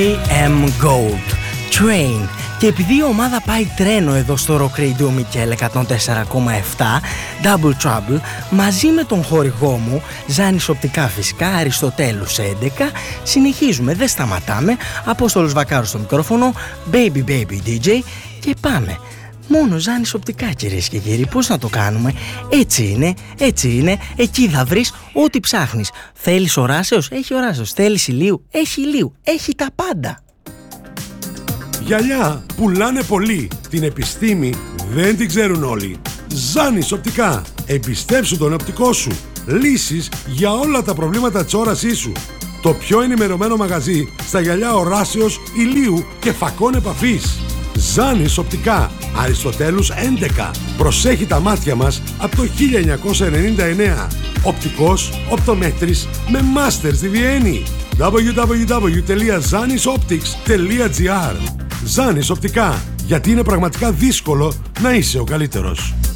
AM Gold Train. Και επειδή η ομάδα πάει τρένο εδώ στο Rock Radio Μικέλ 104,7 Double Trouble, μαζί με τον χορηγό μου Ζάνης Οπτικά φυσικά, Αριστοτέλους 11, συνεχίζουμε, δεν σταματάμε. Απόστολος Βακάρος στο μικρόφωνο, Baby Baby DJ, και πάμε. Μόνο Ζάνης Οπτικά, κυρίες και κύριοι, πώς να το κάνουμε? Έτσι είναι, έτσι είναι, εκεί θα βρεις ό,τι ψάχνεις. Θέλεις οράσεως? Έχει οράσεως. Θέλεις ηλίου? Έχει ηλίου. Έχει τα πάντα. Γυαλιά πουλάνε πολύ. Την επιστήμη δεν την ξέρουν όλοι. Ζάνης Οπτικά. Εμπιστέψου τον οπτικό σου. Λύσεις για όλα τα προβλήματα της όρασής σου. Το πιο ενημερωμένο μαγαζί στα γυαλιά οράσεως, ηλίου και φακών επαφής. Ζάνης Οπτικά. Αριστοτέλους 11. Προσέχει τα μάτια μας από το 1999. Οπτικός, οπτομέτρης με μάστερ στη Βιέννη. www.zanisoptics.gr. Ζάνης Οπτικά. Γιατί είναι πραγματικά δύσκολο να είσαι ο καλύτερος.